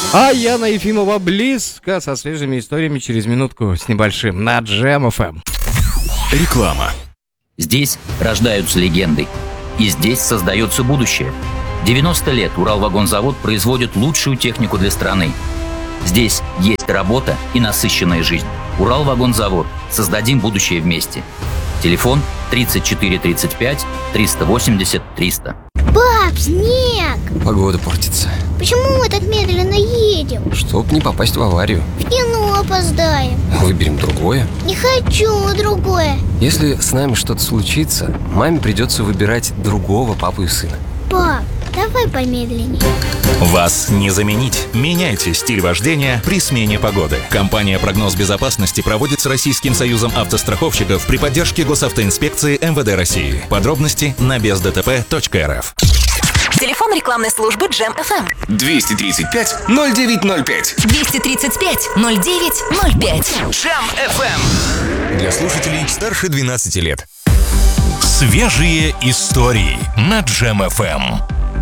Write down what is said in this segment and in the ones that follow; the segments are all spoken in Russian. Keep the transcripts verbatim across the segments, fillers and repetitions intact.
А Яна Ефимова близко со свежими историями через минутку с небольшим на Джем эф эм. Реклама. Здесь рождаются легенды. И здесь создается будущее. девяносто лет Уралвагонзавод производит лучшую технику для страны. Здесь есть работа и насыщенная жизнь. Уралвагонзавод. Создадим будущее вместе. Телефон тридцать четыре тридцать пять триста восемьдесят триста. Пап, снег! Погода портится. Почему мы так медленно едем? Чтоб не попасть в аварию. В кино опоздаем. Выберем другое. Не хочу другое. Если с нами что-то случится, маме придется выбирать другого папу и сына. Пап, давай помедленнее. Вас не заменить. Меняйте стиль вождения при смене погоды. Компания «Прогноз безопасности» проводит с Российским союзом автостраховщиков при поддержке Госавтоинспекции эм вэ дэ России. Подробности на без дэ тэ пэ точка эр эф. Телефон рекламной службы Джем эф эм. двести тридцать пять ноль девять ноль пять. двести тридцать пять ноль девять ноль пять. Джем эф эм. Для слушателей старше двенадцати лет. Свежие истории на Джем эф эм.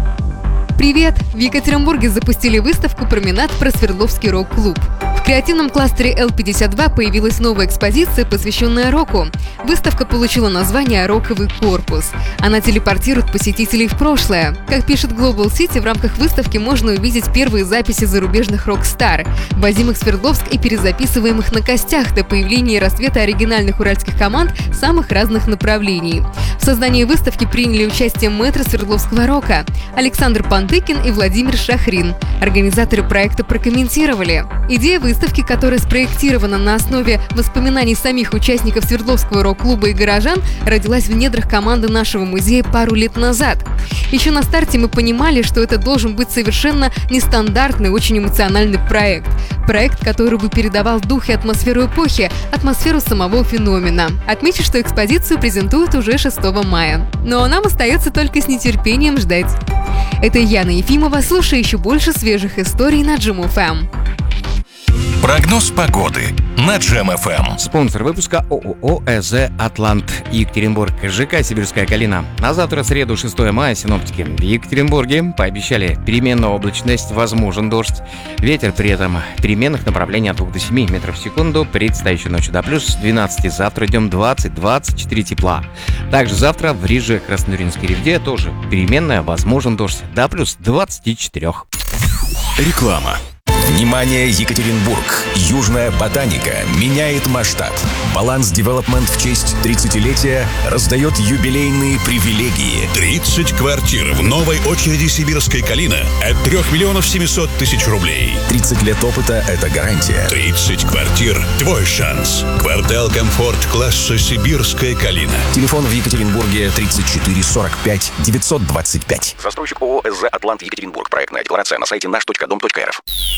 Привет! В Екатеринбурге запустили выставку «Променад» про Свердловский рок-клуб. В креативном кластере эл пятьдесят два появилась новая экспозиция, посвященная року. Выставка получила название «Роковый корпус». Она телепортирует посетителей в прошлое. Как пишет Global City, в рамках выставки можно увидеть первые записи зарубежных рок-стар, возимых в Свердловск и перезаписываемых на костях до появления и расцвета оригинальных уральских команд самых разных направлений. В создании выставки приняли участие мэтры Свердловского рока Александр Пантыкин и Владимир Шахрин. Организаторы проекта прокомментировали: идея выставки, которая спроектирована на основе воспоминаний самих участников Свердловского рок-клуба и горожан, родилась в недрах команды нашего музея пару лет назад. Еще на старте мы понимали, что это должен быть совершенно нестандартный, очень эмоциональный проект. Проект, который бы передавал дух и атмосферу эпохи, атмосферу самого феномена. Отмечу, что экспозицию презентуют уже шестого мая. Ну а нам остается только с нетерпением ждать. Это Яна Ефимова. Слушай еще больше свежих историй на Джем эф эм. Прогноз погоды на Джем эф эм. Спонсор выпуска ООО ЭЗ «Атлант», Екатеринбург, ЖК «Сибирская калина». На завтра, среду, шестого мая, синоптики в Екатеринбурге пообещали переменную облачность, возможен дождь. Ветер при этом переменных направлений от двух до семи метров в секунду. Предстоящей ночью до плюс двенадцати. Завтра днем двадцать - двадцать четыре тепла. Также завтра в Риже, Краснотурьинской Ревде тоже переменная, возможен дождь до плюс двадцати четырёх. Реклама. Внимание, Екатеринбург! Южная ботаника меняет масштаб. Баланс Девелопмент в честь тридцатилетия раздает юбилейные привилегии. тридцать квартир в новой очереди «Сибирской калина» от трёх миллионов семисот тысяч рублей. тридцать лет опыта – это гарантия. тридцать квартир – твой шанс. Квартал «Комфорт» класса «Сибирская калина». Телефон в Екатеринбурге тридцать четыре сорок пять девятьсот двадцать пять. Застройщик ООО ЭЗ «Атлант», Екатеринбург. Проектная декларация на сайте наш точка дом точка эр эф.